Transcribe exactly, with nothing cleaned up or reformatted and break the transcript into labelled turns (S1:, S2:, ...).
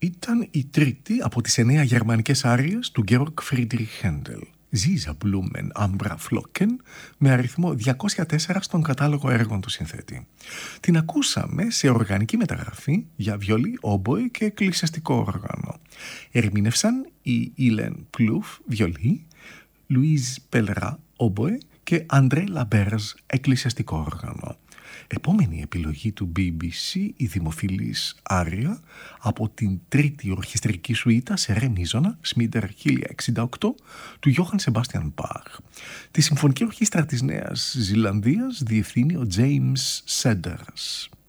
S1: ήταν η τρίτη από τις εννέα γερμανικές άριες του Γκέοργκ Φρίντριχ Χέντελ. Ζίζα Μπλούμεν Άμπρα Φλόκεν, με αριθμό διακόσια τέσσερα στον κατάλογο έργων του συνθέτη. Την ακούσαμε σε οργανική μεταγραφή για βιολί, όμποε και εκκλησιαστικό όργανο. Ερμήνευσαν η Ήλεν Πλούφ, βιολί, Λουίζ Πελρά, όμποε και Αντρέ Λαμπέρζ, εκκλησιαστικό όργανο. Επόμενη επιλογή του μπι μπι σι, η δημοφιλής άρια από την τρίτη ορχιστρική σουίτα σε ρε μίζωνα, Σμίντερ χίλια εξήντα οκτώ, του Γιώχαν Σεμπάστιαν Μπαχ. Τη Συμφωνική Ορχήστρα της Νέας Ζηλανδίας διευθύνει ο Τζέιμς Σέντερς.